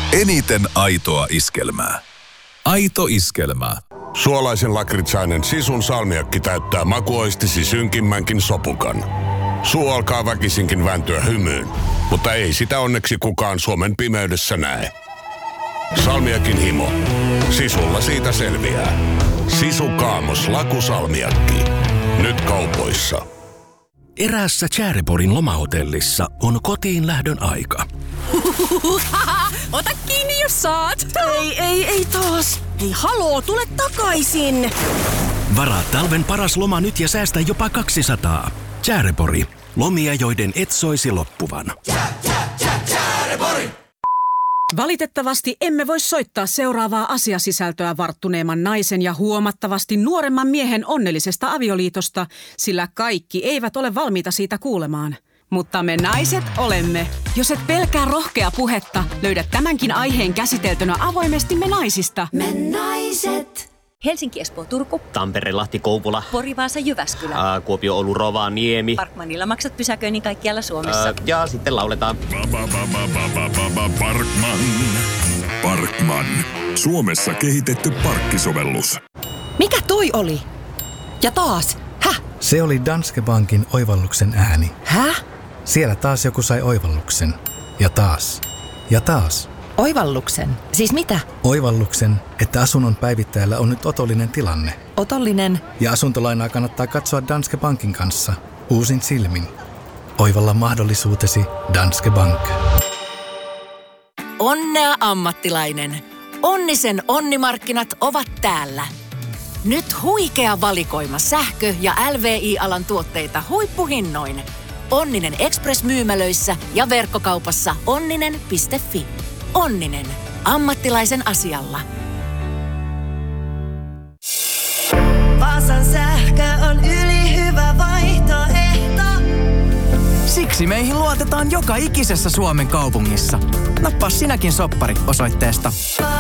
Eniten aitoa iskelmää. Aito iskelmää. Suolaisen lakritsainen Sisun salmiakki täyttää makuoistisi synkimmänkin sopukan. Suu alkaa väkisinkin vääntyä hymyyn, mutta ei sitä onneksi kukaan Suomen pimeydessä näe. Salmiakin himo. Sisulla siitä selviää. Sisu Kaamos lakusalmiakki. Nyt kaupoissa. Eräässä Tjäreporin lomahotellissa on kotiin lähdön aika. Ota kiinni, jos saat. Ei taas. Hei, haloo, tule takaisin. Varaa talven paras loma nyt ja säästä jopa 200. Tjärepori. Lomia, joiden et soisi loppuvan. Tjärepori! Valitettavasti emme voi soittaa seuraavaa asiasisältöä varttuneemman naisen ja huomattavasti nuoremman miehen onnellisesta avioliitosta, sillä kaikki eivät ole valmiita siitä kuulemaan. Mutta me naiset olemme. Jos et pelkää rohkea puhetta, löydät tämänkin aiheen käsiteltynä avoimesti Me naisista. Me naiset. Helsinki, Espoo, Turku. Tampere, Lahti, Kouvola. Pori, Vaasa, Jyväskylä. Kuopio, Oulu, Rovaniemi. Parkmanilla maksat pysäköinnin kaikkialla Suomessa. Ja sitten lauletaan. Parkman. Suomessa kehitetty parkkisovellus. Mikä toi oli? Ja taas. Häh? Se oli Danske Bankin oivalluksen ääni. Häh? Siellä taas joku sai oivalluksen. Ja taas. Ja taas. Oivalluksen? Siis mitä? Oivalluksen, että asunnon päivittäjällä on nyt otollinen tilanne. Otollinen? Ja asuntolainaa kannattaa katsoa Danske Bankin kanssa. Uusin silmin. Oivalla mahdollisuutesi Danske Bank. Onnea ammattilainen. Onnisen onnimarkkinat ovat täällä. Nyt huikea valikoima sähkö- ja LVI-alan tuotteita huippuhinnoin. Onninen Express-myymälöissä ja verkkokaupassa onninen.fi. Onninen. Ammattilaisen asialla. Vaasan sähkö on ylihyvä vaihtoehto. Siksi meihin luotetaan joka ikisessä Suomen kaupungissa. Nappaa sinäkin soppari osoitteesta